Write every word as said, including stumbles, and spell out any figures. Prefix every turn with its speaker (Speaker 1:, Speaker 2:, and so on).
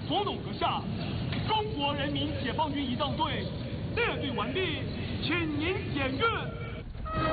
Speaker 1: 佛斗阁下，中国人民解放军仪仗队列队完毕，请您检阅。